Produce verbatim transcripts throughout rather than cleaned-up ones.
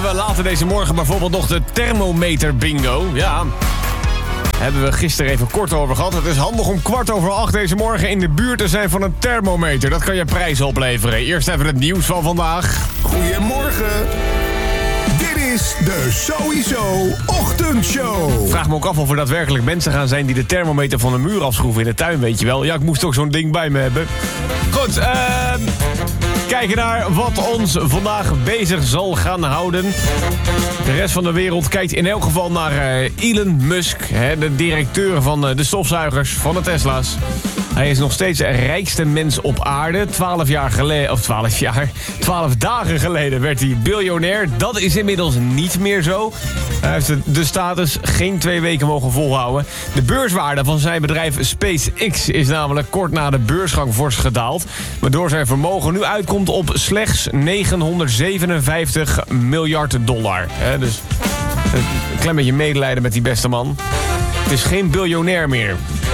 we later deze morgen bijvoorbeeld nog de thermometer bingo. Ja, hebben we gisteren even kort over gehad. Het is handig om kwart over acht deze morgen in de buurt te zijn van een thermometer. Dat kan je prijzen opleveren. Eerst even het nieuws van vandaag. Goedemorgen. Dit is de Sowieso Ochtendshow. Vraag me ook af of er daadwerkelijk mensen gaan zijn die de thermometer van de muur afschroeven in de tuin, weet je wel. Ja, ik moest ook zo'n ding bij me hebben. Goed, eh... kijken naar wat ons vandaag bezig zal gaan houden. De rest van de wereld kijkt in elk geval naar uh, Elon Musk, hè, de directeur van uh, de stofzuigers van de Tesla's. Hij is nog steeds de rijkste mens op aarde. Twaalf jaar geleden, of twaalf jaar, twaalf dagen geleden werd hij biljonair. Dat is inmiddels niet meer zo. Hij heeft de status geen twee weken mogen volhouden. De beurswaarde van zijn bedrijf SpaceX is namelijk kort na de beursgang fors gedaald. Waardoor zijn vermogen nu uitkomt op slechts negenhonderdzevenenvijftig miljard dollar. He, dus een klein beetje medelijden met die beste man. Het is geen biljonair meer.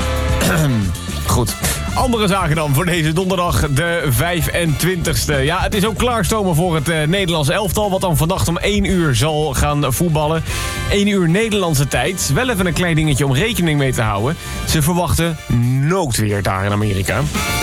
Goed. Andere zaken dan voor deze donderdag, de vijfentwintigste. Ja, het is ook klaarstomen voor het uh, Nederlands elftal, wat dan vannacht om één uur zal gaan voetballen. één uur Nederlandse tijd. Wel even een klein dingetje om rekening mee te houden. Ze verwachten noodweer daar in Amerika.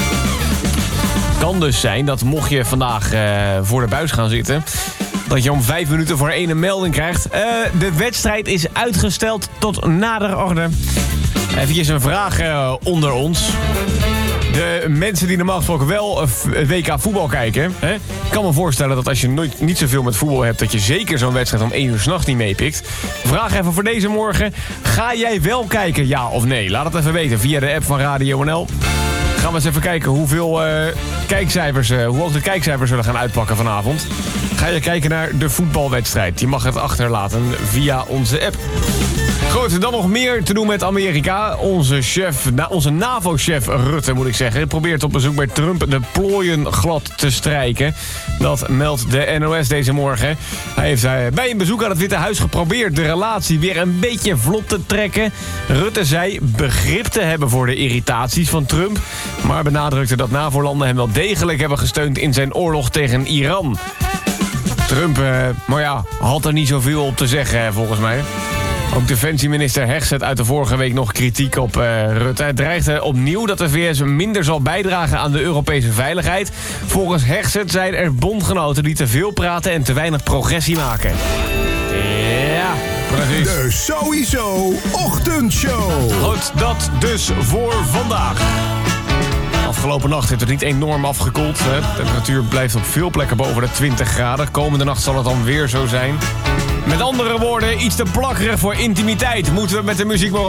Kan dus zijn dat mocht je vandaag uh, voor de buis gaan zitten, dat je om vijf minuten voor één een melding krijgt. Uh, de wedstrijd is uitgesteld tot nader orde. Even een vraag uh, onder ons. De mensen die normaal gesproken wel het W K voetbal kijken, hè? Ik kan me voorstellen dat als je nooit, niet zoveel met voetbal hebt, dat je zeker zo'n wedstrijd om één uur 's nachts niet meepikt. Vraag even voor deze morgen. Ga jij wel kijken, ja of nee? Laat het even weten via de app van Radio N L. Gaan we eens even kijken hoeveel uh, kijkcijfers, uh, hoe hoog de kijkcijfers zullen gaan uitpakken vanavond. Ga je kijken naar de voetbalwedstrijd. Je mag het achterlaten via onze app. Goed, dan nog meer te doen met Amerika. Onze chef, na, onze NAVO-chef Rutte, moet ik zeggen, probeert op bezoek bij Trump de plooien glad te strijken. Dat meldt de N O S deze morgen. Hij heeft uh, bij een bezoek aan het Witte Huis geprobeerd de relatie weer een beetje vlot te trekken. Rutte zei begrip te hebben voor de irritaties van Trump, maar benadrukte dat NAVO-landen hem wel degelijk hebben gesteund in zijn oorlog tegen Iran. Trump, uh, maar ja, had er niet zoveel op te zeggen, volgens mij. Ook defensieminister Hegseth uit de vorige week nog kritiek op uh, Rutte. Hij dreigde opnieuw dat de V S minder zal bijdragen aan de Europese veiligheid. Volgens Hegseth zijn er bondgenoten die te veel praten en te weinig progressie maken. Ja, precies. De Sowieso Ochtendshow. Goed, dat dus voor vandaag. Afgelopen nacht heeft het niet enorm afgekoeld. Hè. De temperatuur blijft op veel plekken boven de twintig graden. Komende nacht zal het dan weer zo zijn. Met andere woorden, iets te plakkerig voor intimiteit. Moeten we met de muziek maar op.